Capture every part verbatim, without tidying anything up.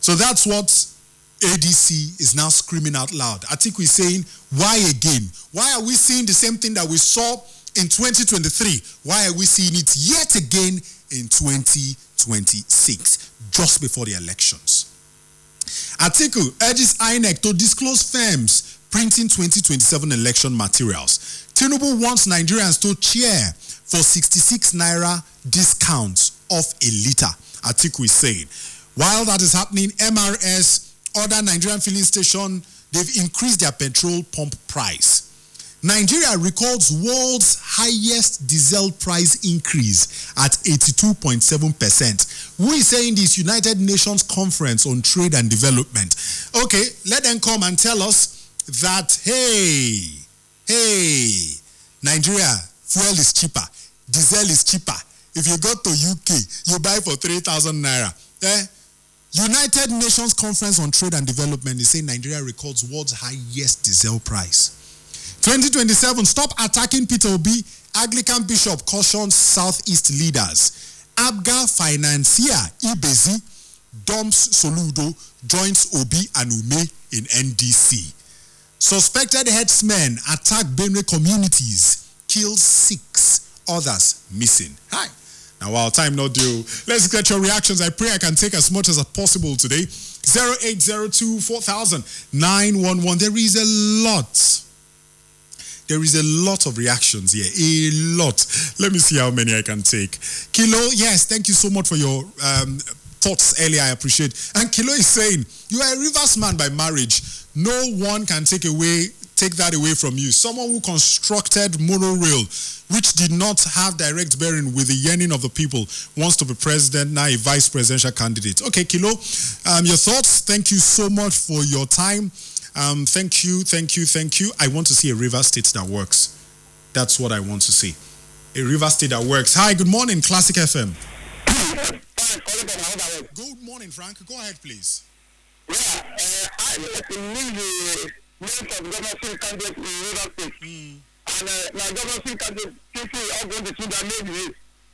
So that's what A D C is now screaming out loud. Atiku is saying, why again? Why are we seeing the same thing that we saw in twenty twenty-three? Why are we seeing it yet again in twenty twenty-six, just before the elections? Atiku urges I N E C to disclose firms printing twenty twenty-seven election materials. Tinubu wants Nigerians to cheer for sixty-six naira discounts off a litre, Atiku is saying. While that is happening, M R S, other Nigerian filling station, they've increased their petrol pump price. Nigeria records world's highest diesel price increase at eighty-two point seven percent. Who is saying this? United Nations Conference on Trade and Development. Okay, let them come and tell us that, hey, hey, Nigeria, fuel is cheaper, diesel is cheaper. If you go to U K, you buy for three thousand naira. Eh? United Nations Conference on Trade and Development is saying Nigeria records world's highest diesel price. twenty twenty-seven, stop attacking Peter Obi. Anglican Bishop cautions Southeast leaders. Abga financier Ibezi dumps Soludo, joins Obi and Ume in N D C. Suspected herdsmen attack Benue communities, kills six, others missing. Hi. Now, while time not due, let's get your reactions. I pray I can take as much as possible today. zero eight zero two, four thousand, nine one one. There is a lot. There is a lot of reactions here. A lot. Let me see how many I can take. Kilo, yes, thank you so much for your um, thoughts earlier. I appreciate. And Kilo is saying, you are a Rivers man by marriage. No one can take away take that away from you. Someone who constructed monorail, which did not have direct bearing with the yearning of the people, wants to be president, now a vice presidential candidate. Okay, Kilo, um, your thoughts. Thank you so much for your time. Um, thank you, thank you, thank you. I want to see a river state that works. That's what I want to see. A river state that works. Hi, good morning, Classic F M. Good morning, Frank. Go ahead, please. Yeah, uh, I believe the names of governorship candidates in River State. Mm. And uh, my governorship candidates, people are going to see their names.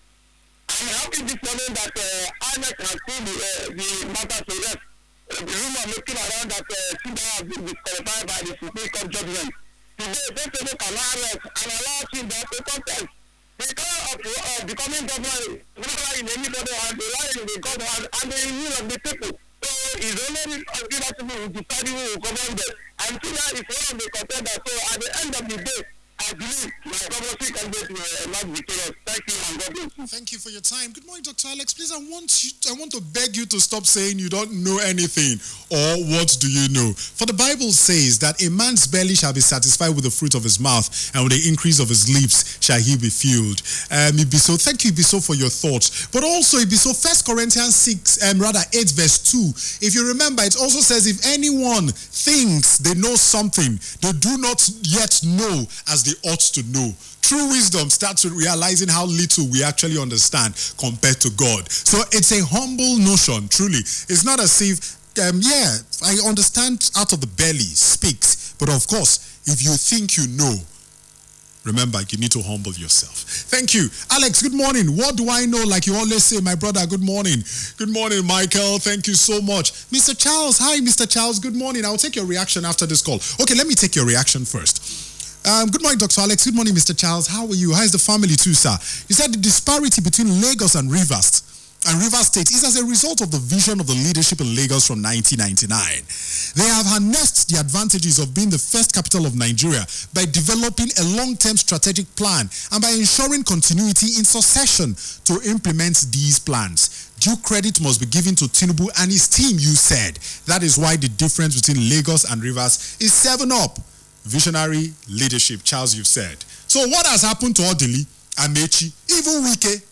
I'm happy this morning that uh, I N E C has seen the, uh, the matter to rest. Uh, the rumor making around that uh, Tinubu has been disqualified by the Supreme Court judgment. Today, they say they can allow us and allow Tinubu to contest. The kind of uh, becoming governor is not in anybody's hand, they lie in the God's hand and the will of the people. So it's only people who decide who will govern them. And Tinubu is one of the contenders. So at the end of the day, I believe my governorship candidate will not be victorious. Thank you and God bless you. Thank you for your time. Good morning, Doctor Alex. Please, I want you. I want to beg you to stop saying you don't know anything or what do you know. For the Bible says that a man's belly shall be satisfied with the fruit of his mouth, and with the increase of his lips shall he be filled. Um, it be so. Thank you, be so for your thoughts. But also, it be so. First Corinthians six, um, rather eight, verse two. If you remember, it also says, if anyone thinks they know something, they do not yet know as they ought to know. True wisdom starts with realizing how little we actually understand compared to God. So it's a humble notion, truly. It's not as if, um, yeah, I understand out of the belly speaks. But of course, if you think you know, remember, you need to humble yourself. Thank you. Alex, good morning. What do I know? Like you always say, my brother, good morning. Good morning, Michael. Thank you so much. Mister Charles, hi, Mister Charles. Good morning. I'll take your reaction after this call. Okay, let me take your reaction first. Um, good morning, Doctor Alex. Good morning, Mister Charles. How are you? How is the family too, sir? You said the disparity between Lagos and Rivers and Rivers State is as a result of the vision of the leadership in Lagos from nineteen ninety-nine. They have harnessed the advantages of being the first capital of Nigeria by developing a long-term strategic plan and by ensuring continuity in succession to implement these plans. Due credit must be given to Tinubu and his team, you said. That is why the difference between Lagos and Rivers is seven up. Visionary leadership, Charles, you've said. So what has happened to Odili, Amechi, even Wike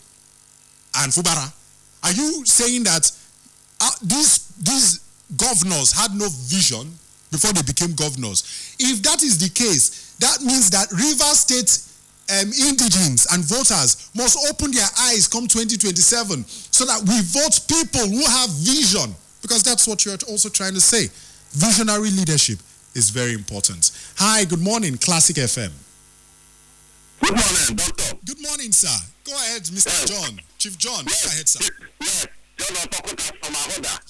and Fubara? Are you saying that uh, these, these governors had no vision before they became governors? If that is the case, that means that Rivers State um, indigents and voters must open their eyes come twenty twenty-seven so that we vote people who have vision, because that's what you're also trying to say. Visionary leadership is very important. Hi, good morning, Classic F M. Good morning, Doctor. Good morning, sir. Go ahead, Mister Yes. John. Chief John, yes. Go ahead, sir. Yes, John Otokuta from Ahoda.